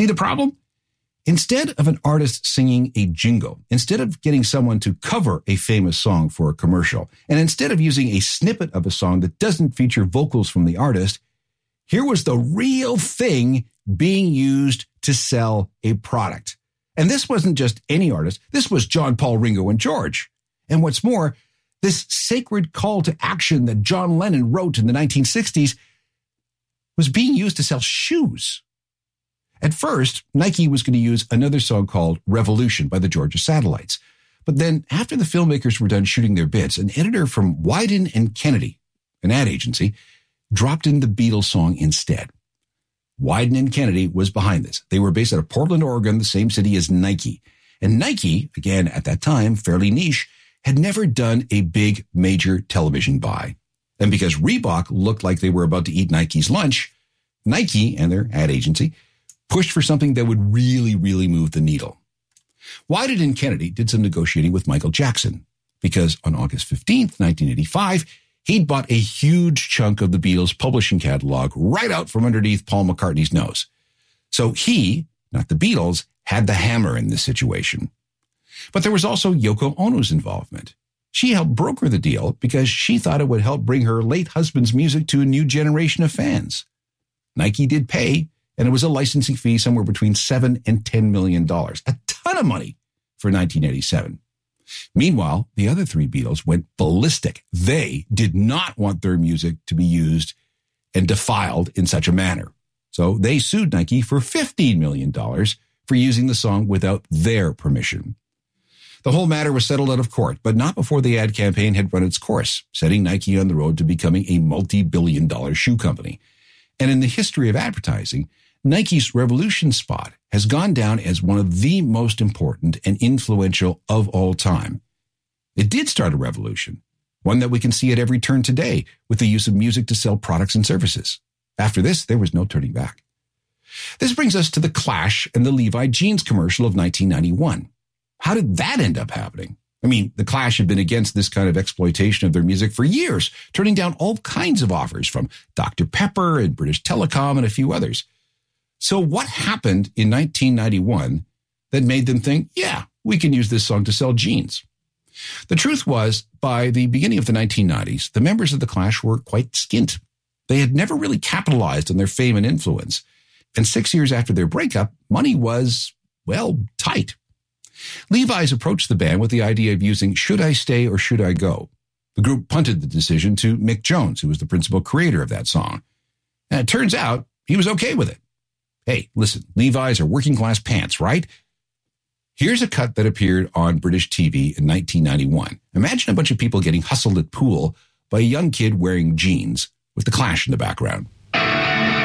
See the problem? Instead of an artist singing a jingle, instead of getting someone to cover a famous song for a commercial, and instead of using a snippet of a song that doesn't feature vocals from the artist, here was the real thing being used to sell a product. And this wasn't just any artist. This was John, Paul, Ringo, and George. And what's more, this sacred call to action that John Lennon wrote in the 1960s was being used to sell shoes. At first, Nike was going to use another song called Revolution by the Georgia Satellites. But then after the filmmakers were done shooting their bits, an editor from Wieden and Kennedy, an ad agency, dropped in the Beatles song instead. Wieden and Kennedy was behind this. They were based out of Portland, Oregon, the same city as Nike. And Nike, again, at that time, fairly niche, had never done a big major television buy. And because Reebok looked like they were about to eat Nike's lunch, Nike and their ad agency pushed for something that would really, really move the needle. Wieden and Kennedy did some negotiating with Michael Jackson because on August 15th, 1985, he'd bought a huge chunk of the Beatles' publishing catalog right out from underneath Paul McCartney's nose. So he, not the Beatles, had the hammer in this situation. But there was also Yoko Ono's involvement. She helped broker the deal because she thought it would help bring her late husband's music to a new generation of fans. Nike did pay, and it was a licensing fee somewhere between $7 and $10 million. A ton of money for 1987. Meanwhile, the other three Beatles went ballistic. They did not want their music to be used and defiled in such a manner. So they sued Nike for $15 million for using the song without their permission. The whole matter was settled out of court, but not before the ad campaign had run its course, setting Nike on the road to becoming a multi-billion-dollar shoe company. And in the history of advertising, Nike's Revolution spot has gone down as one of the most important and influential of all time. It did start a revolution, one that we can see at every turn today with the use of music to sell products and services. After this, there was no turning back. This brings us to the Clash and the Levi jeans commercial of 1991. How did that end up happening? I mean, the Clash had been against this kind of exploitation of their music for years, turning down all kinds of offers from Dr. Pepper and British Telecom and a few others. So what happened in 1991 that made them think, yeah, we can use this song to sell jeans? The truth was, by the beginning of the 1990s, the members of the Clash were quite skint. They had never really capitalized on their fame and influence. And 6 years after their breakup, money was, well, tight. Levi's approached the band with the idea of using Should I Stay or Should I Go? The group punted the decision to Mick Jones, who was the principal creator of that song. And it turns out he was okay with it. Hey, listen, Levi's are working class pants, right? Here's a cut that appeared on British TV in 1991. Imagine a bunch of people getting hustled at pool by a young kid wearing jeans with the Clash in the background.